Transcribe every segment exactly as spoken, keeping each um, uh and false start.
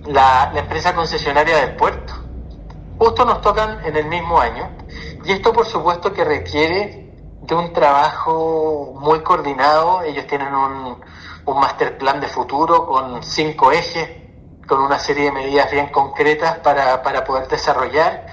la, la empresa concesionaria del puerto. Justo nos tocan en el mismo año, y esto por supuesto que requiere de un trabajo muy coordinado. Ellos tienen un, un master plan de futuro con cinco ejes, con una serie de medidas bien concretas para, para poder desarrollar,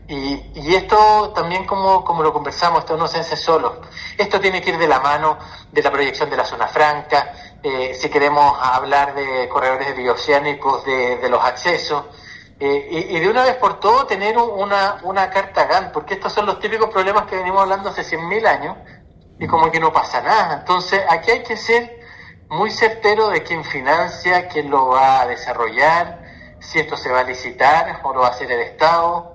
y, y esto también, como, como lo conversamos, esto no se hace solo, esto tiene que ir de la mano de la proyección de la zona franca, eh, si queremos hablar de corredores bioceánicos, de, de los accesos, eh, y, y de una vez por todo tener una, una carta Gantt, porque estos son los típicos problemas que venimos hablando hace cien mil años, y como que no pasa nada. Entonces aquí hay que ser muy certero de quién financia, quién lo va a desarrollar, si esto se va a licitar o lo va a hacer el Estado,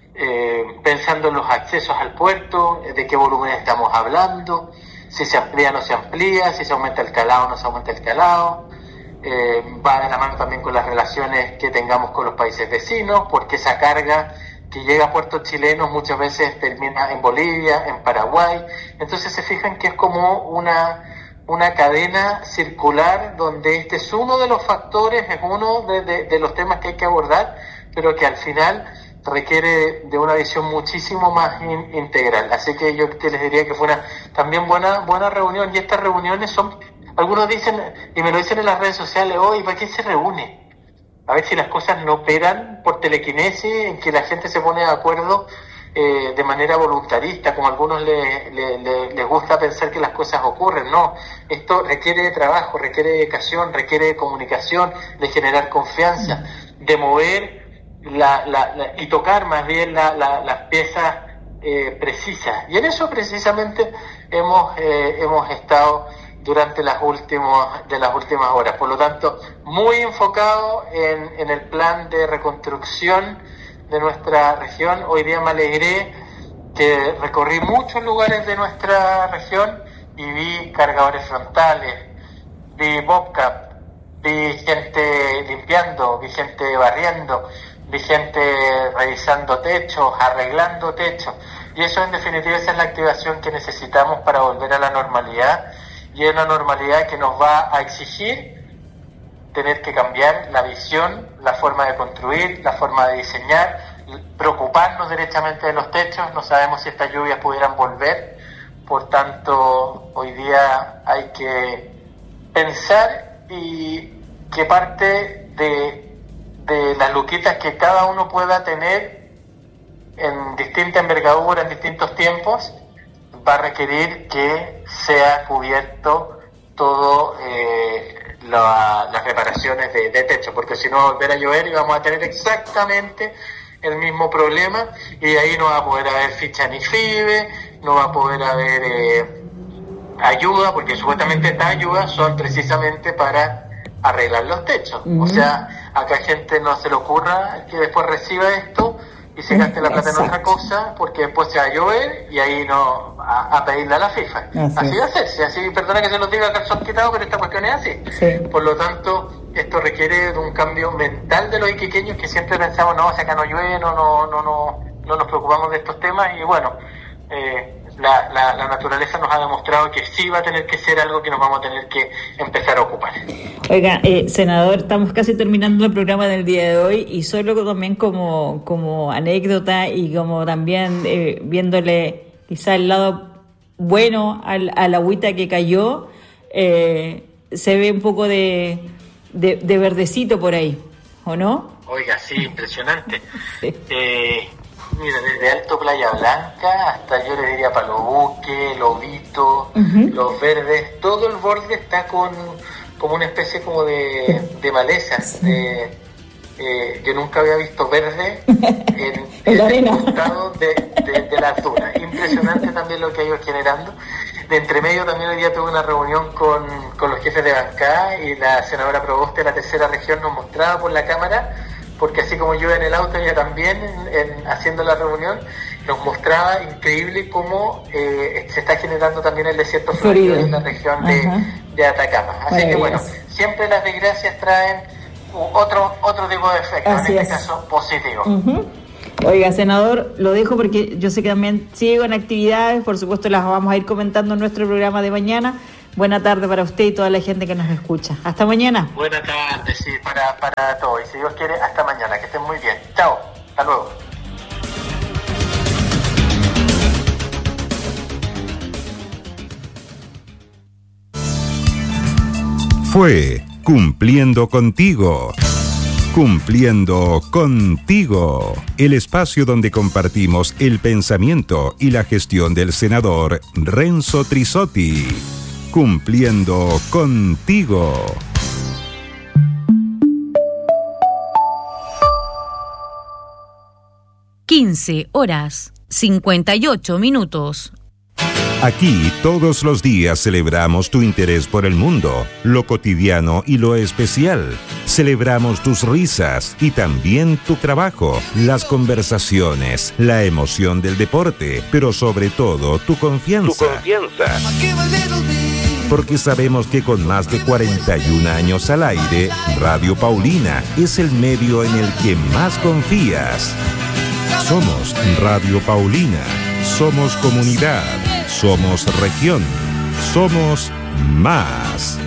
eh, pensando en los accesos al puerto, de qué volumen estamos hablando, si se amplía o no se amplía, si se aumenta el calado o no se aumenta el calado, eh, va de la mano también con las relaciones que tengamos con los países vecinos, porque esa carga que llega a puertos chilenos muchas veces termina en Bolivia, en Paraguay. Entonces se fijan que es como una una cadena circular, donde este es uno de los factores, es uno de, de, de los temas que hay que abordar, pero que al final requiere de una visión muchísimo más in, integral. Así que yo te les diría que fue una también buena buena reunión, y estas reuniones son, algunos dicen, y me lo dicen en las redes sociales, hoy, ¿para qué se reúne? A ver si las cosas no operan por telequinesis, en que la gente se pone de acuerdo Eh, de manera voluntarista, como a algunos le, le, le, les gusta pensar que las cosas ocurren. No, esto requiere de trabajo, requiere de dedicación, requiere de comunicación, de generar confianza, de mover la, la, la, y tocar más bien la, la, las piezas eh, precisas. Y en eso precisamente hemos, eh, hemos estado durante las últimas, de las últimas horas. Por lo tanto, muy enfocado en, en el plan de reconstrucción de nuestra región. Hoy día me alegré que recorrí muchos lugares de nuestra región y vi cargadores frontales, vi Bobcat, vi gente limpiando, vi gente barriendo, vi gente revisando techos, arreglando techos, y eso en definitiva esa es la activación que necesitamos para volver a la normalidad, y es una normalidad que nos va a exigir tener que cambiar la visión, la forma de construir, la forma de diseñar, preocuparnos derechamente de los techos. No sabemos si estas lluvias pudieran volver, por tanto hoy día hay que pensar y que parte de, de las luquitas que cada uno pueda tener en distinta envergadura, en distintos tiempos, va a requerir que sea cubierto todo eh, La, las reparaciones de, de techo, porque si no va a volver a llover y vamos a tener exactamente el mismo problema, y ahí no va a poder haber ficha ni FIBE, no va a poder haber eh, ayuda, porque supuestamente estas ayudas son precisamente para arreglar los techos. Uh-huh. O sea, acá gente no se le ocurra que después reciba esto y se gaste la plata en otra cosa, porque después se va a llover y ahí no a, a pedirle a la FIFA. Así, así va a ser, así, perdona que se lo diga calzón quitado, pero esta cuestión es así. Sí. Por lo tanto, esto requiere de un cambio mental de los iquiqueños, que siempre pensamos, no, si acá no llueve, no, no, no, no, no nos preocupamos de estos temas, y bueno, eh, la, la, la naturaleza nos ha demostrado que sí va a tener que ser algo que nos vamos a tener que empezar a ocupar. Oiga, eh, senador, estamos casi terminando el programa del día de hoy, y solo también como, como anécdota y como también eh, viéndole quizá el lado bueno al, a la agüita que cayó, eh, se ve un poco de, de, de verdecito por ahí, ¿o no? Oiga, sí, impresionante. Sí. Eh, mira, desde Alto Playa Blanca hasta, yo le diría, Palobuque, Lobito, uh-huh. Los Verdes, todo el borde está con como una especie como de, de malezas. De, eh, yo nunca había visto verde en, en el costado de, de, de las dunas. Impresionante también lo que ha ido generando. De entre medio también hoy día tuve una reunión con, con los jefes de bancada, y la senadora Proboste de la tercera región nos mostraba por la cámara, porque así como yo en el auto, ella también en, en, haciendo la reunión, nos mostraba increíble cómo eh, se está generando también el desierto florido en la región de, de Atacama. Así que bueno, siempre las desgracias traen otro otro tipo de efecto, en este caso positivo. Uh-huh. Oiga, senador, lo dejo porque yo sé que también sigo en actividades, por supuesto las vamos a ir comentando en nuestro programa de mañana, Buena tarde para usted y toda la gente que nos escucha. Hasta mañana. Buena tarde, sí, para, para todos. Y si Dios quiere, hasta mañana. Que estén muy bien. Chao. Hasta luego. Fue Cumpliendo Contigo. Cumpliendo Contigo, el espacio donde compartimos el pensamiento y la gestión del senador Renzo Trizzotti. Cumpliendo Contigo. quince horas, cincuenta y ocho minutos. Aquí todos los días celebramos tu interés por el mundo, lo cotidiano y lo especial. Celebramos tus risas y también tu trabajo, las conversaciones, la emoción del deporte, pero sobre todo tu confianza. Tu confianza. Porque sabemos que con más de cuarenta y un años al aire, Radio Paulina es el medio en el que más confías. Somos Radio Paulina, somos comunidad, somos región, somos más.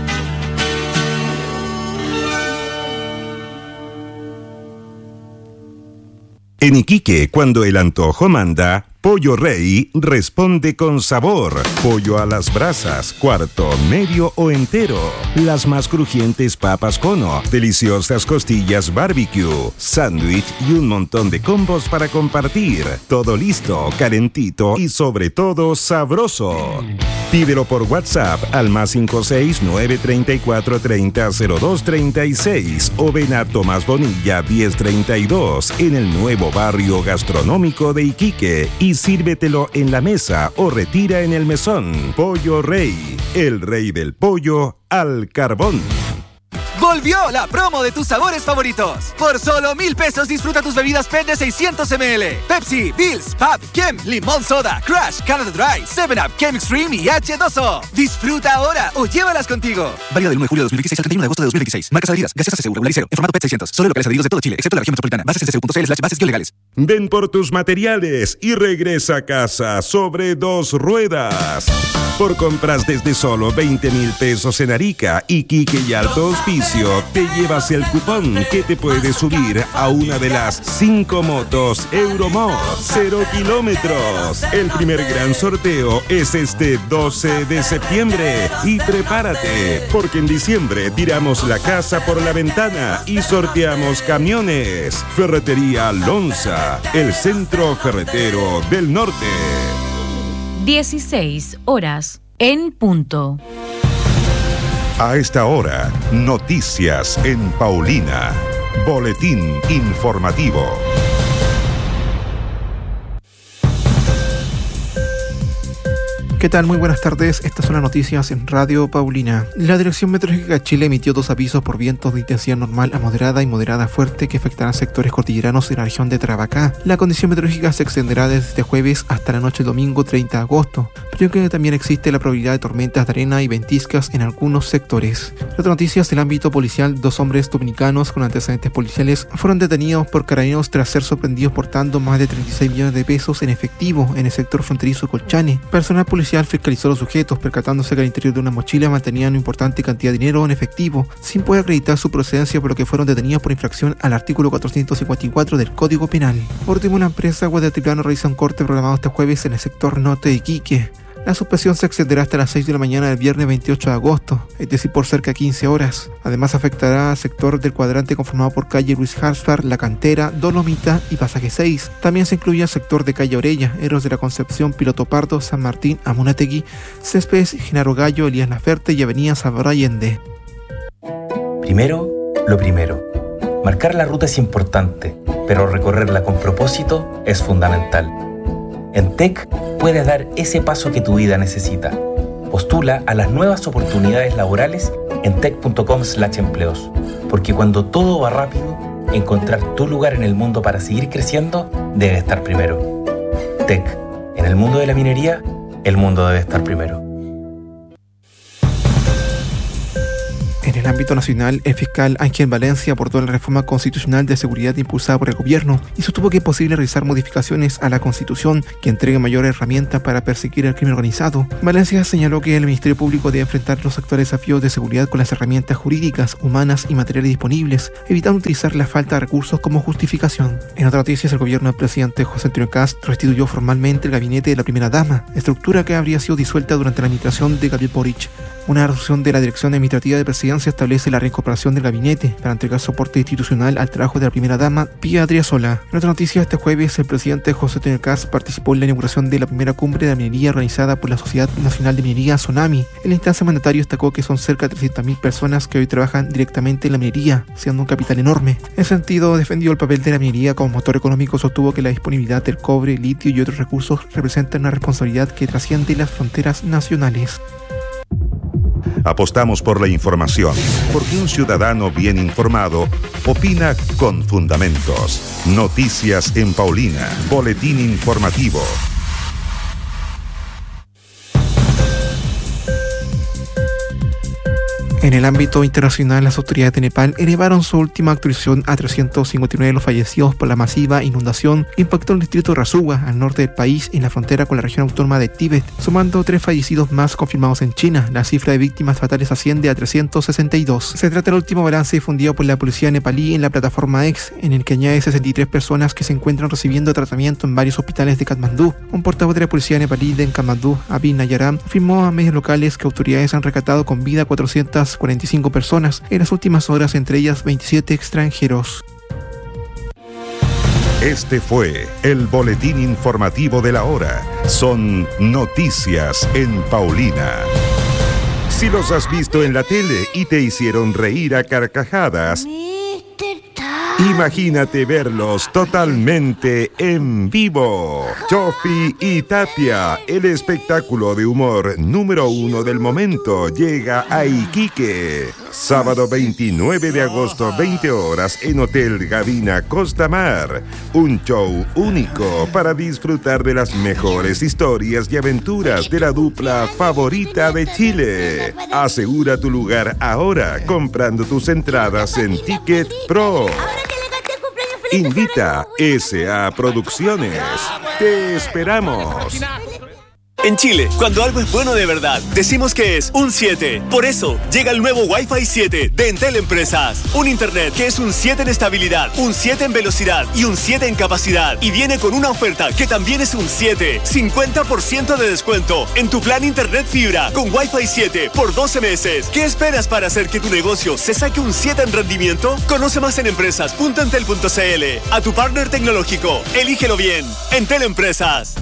En Iquique, cuando el antojo manda, Pollo Rey responde con sabor. Pollo a las brasas, cuarto, medio o entero. Las más crujientes papas cono, deliciosas costillas barbecue, sándwich y un montón de combos para compartir. Todo listo, calentito y sobre todo sabroso. Pídelo por WhatsApp al más cinco seis nueve treinta y cuatro treinta cero dos treinta y seis o ven a Tomás Bonilla diez treinta y dos en el nuevo barrio gastronómico de Iquique y sírvetelo en la mesa o retira en el mesón. Pollo Rey, el rey del pollo al carbón. ¡Volvió la promo de tus sabores favoritos! Por solo mil pesos disfruta tus bebidas P E T de seiscientos mililitros. Pepsi, Bills, Pab, Kem, Limón Soda, Crush, Canada Dry, seven up, Kem Extreme y hache dos o. Disfruta ahora o llévalas contigo. Válido del uno de julio de dos mil dieciséis al treinta y uno de agosto de dos mil dieciséis. Marcas adheridas. Gaseosa C C U Regularizero. En formato P E T seiscientos. Solo locales adheridos de todo Chile, excepto la región metropolitana. Bases en c c u punto c l slash bases legales. Ven por tus materiales y regresa a casa sobre dos ruedas. Por compras desde solo veinte mil pesos en Arica, Iquique y Alto Hospicio, te llevas el cupón que te puede subir a una de las cinco motos Euromod cero kilómetros. El primer gran sorteo es este doce de septiembre y prepárate, porque en diciembre tiramos la casa por la ventana y sorteamos camiones. Ferretería Lonza, el centro ferretero del norte. dieciséis horas en punto. A esta hora, noticias en Paulina. Boletín informativo. ¿Qué tal? Muy buenas tardes. Estas son las noticias en Radio Paulina. La Dirección Meteorológica de Chile emitió dos avisos por vientos de intensidad normal a moderada y moderada fuerte que afectarán sectores cordilleranos de la región de Tarapacá. La condición meteorológica se extenderá desde este jueves hasta la noche del domingo treinta de agosto, pero que también existe la probabilidad de tormentas de arena y ventiscas en algunos sectores. En otras noticias del ámbito policial, dos hombres dominicanos con antecedentes policiales fueron detenidos por carabineros tras ser sorprendidos portando más de treinta y seis millones de pesos en efectivo en el sector fronterizo de Colchane. Personal policial fiscalizó a los sujetos, percatándose que al interior de una mochila mantenían una importante cantidad de dinero en efectivo, sin poder acreditar su procedencia, por lo que fueron detenidos por infracción al artículo cuatrocientos cincuenta y cuatro del Código Penal. Por último, la empresa Guadaltiplano realiza un corte programado este jueves en el sector norte de Iquique. La suspensión se extenderá hasta las seis de la mañana del viernes veintiocho de agosto, es decir, por cerca de quince horas. Además, afectará al sector del cuadrante conformado por calle Luis Harspar, La Cantera, Dolomita y Pasaje seis. También se incluye el sector de calle Orella, Héroes de la Concepción, Piloto Pardo, San Martín, Amunategui, Céspedes, Genaro Gallo, Elías Laferte y Avenida Salvador Allende. Primero, lo primero. Marcar la ruta es importante, pero recorrerla con propósito es fundamental. En T E C puedes dar ese paso que tu vida necesita. Postula a las nuevas oportunidades laborales en tec punto com slash empleos, porque cuando todo va rápido, encontrar tu lugar en el mundo para seguir creciendo debe estar primero. T E C, en el mundo de la minería, el mundo debe estar primero. En En el ámbito nacional, el fiscal Ángel Valencia abordó la reforma constitucional de seguridad impulsada por el gobierno y sostuvo que es posible realizar modificaciones a la Constitución que entregue mayores herramientas para perseguir el crimen organizado. Valencia señaló que el Ministerio Público debe enfrentar los actuales desafíos de seguridad con las herramientas jurídicas, humanas y materiales disponibles, evitando utilizar la falta de recursos como justificación. En otras noticias, el gobierno del presidente José Antonio Kast restituyó formalmente el gabinete de la primera dama, estructura que habría sido disuelta durante la administración de Gabriel Boric. Una resolución de la Dirección Administrativa de Presidencia establece la reincorporación del gabinete para entregar soporte institucional al trabajo de la primera dama, Pía Adriasola. En otra noticia, este jueves el presidente José Antonio Kast participó en la inauguración de la primera cumbre de la minería organizada por la Sociedad Nacional de Minería, SONAMI. En la instancia, el mandatario destacó que son cerca de trescientas mil personas que hoy trabajan directamente en la minería, siendo un capital enorme. En ese sentido, defendió el papel de la minería como motor económico, sostuvo que la disponibilidad del cobre, litio y otros recursos representan una responsabilidad que trasciende las fronteras nacionales. Apostamos por la información, porque un ciudadano bien informado opina con fundamentos. Noticias en Paulina, boletín informativo. En el ámbito internacional, las autoridades de Nepal elevaron su última actualización a trescientos cincuenta y nueve los fallecidos por la masiva inundación que impactó el distrito de Rasuwa, al norte del país, en la frontera con la región autónoma de Tíbet, sumando tres fallecidos más confirmados en China. La cifra de víctimas fatales asciende a trescientos sesenta y dos. Se trata del último balance difundido por la policía nepalí en la plataforma X, en el que añade sesenta y tres personas que se encuentran recibiendo tratamiento en varios hospitales de Katmandú. Un portavoz de la policía nepalí de Katmandú, Abhi Nayaram, afirmó a medios locales que autoridades han rescatado con vida a cuatrocientas cuarenta y cinco personas en las últimas horas, entre ellas veintisiete extranjeros. Este fue el boletín informativo de la hora. Son noticias en Paulina. Si los has visto en la tele y te hicieron reír a carcajadas, imagínate verlos totalmente en vivo. Chofi y Tapia, el espectáculo de humor número uno del momento, llega a Iquique. Sábado veintinueve de agosto, veinte horas, en Hotel Gavina Costa Mar. Un show único para disfrutar de las mejores historias y aventuras de la dupla favorita de Chile. Asegura tu lugar ahora comprando tus entradas en Ticket Pro. Invita S A Producciones. Te esperamos. En Chile, cuando algo es bueno de verdad, decimos que es un siete. Por eso, llega el nuevo Wi-Fi siete de Entel Empresas. Un internet que es un siete en estabilidad, un siete en velocidad y un siete en capacidad. Y viene con una oferta que también es un siete. cincuenta por ciento de descuento en tu plan internet fibra con Wi-Fi siete por doce meses. ¿Qué esperas para hacer que tu negocio se saque un siete en rendimiento? Conoce más en empresas punto entel punto c l. A tu partner tecnológico, elígelo bien. Entel Empresas.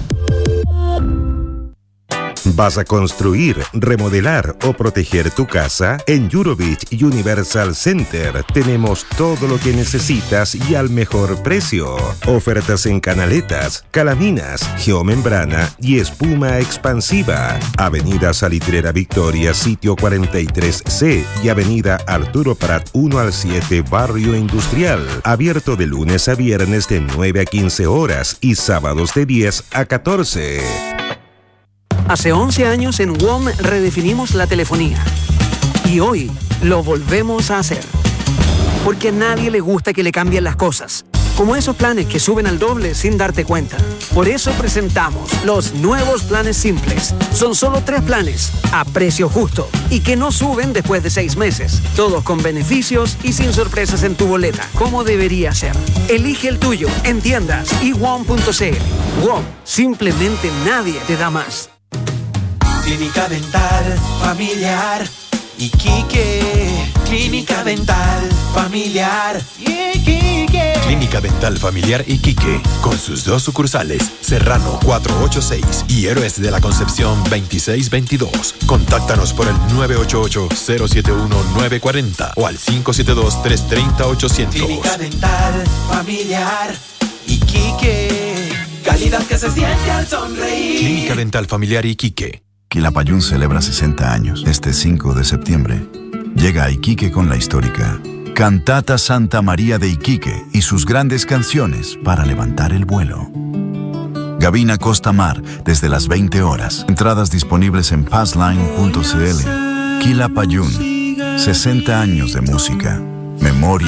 ¿Vas a construir, remodelar o proteger tu casa? En Eurovich Universal Center tenemos todo lo que necesitas y al mejor precio. Ofertas en canaletas, calaminas, geomembrana y espuma expansiva. Avenida Salitrera Victoria, sitio cuarenta y tres C y Avenida Arturo Prat uno al siete, Barrio Industrial. Abierto de lunes a viernes de nueve a quince horas y sábados de diez a catorce. Hace once años en W O M redefinimos la telefonía. Y hoy lo volvemos a hacer. Porque a nadie le gusta que le cambien las cosas. Como esos planes que suben al doble sin darte cuenta. Por eso presentamos los nuevos planes simples. Son solo tres planes, a precio justo. Y que no suben después de seis meses. Todos con beneficios y sin sorpresas en tu boleta. Como debería ser. Elige el tuyo en tiendas y W O M punto c l. W O M, simplemente nadie te da más. Clínica Dental Familiar Iquique. Clínica Dental Familiar Iquique. Clínica Dental Familiar Iquique, con sus dos sucursales, Serrano cuatrocientos ochenta y seis y Héroes de la Concepción veintiséis veintidós. Contáctanos por el nueve ocho ocho, cero siete uno, nueve cuatro cero o al cinco siete dos, tres tres cero, ochocientos. Clínica Dental Familiar Iquique. Calidad que se siente al sonreír. Clínica Dental Familiar Iquique. Quilapayún celebra sesenta años. Este cinco de septiembre llega a Iquique con la histórica Cantata Santa María de Iquique y sus grandes canciones para levantar el vuelo. Gavina Costa Mar desde las veinte horas. Entradas disponibles en passline punto c l. Quilapayún, sesenta años de música, memoria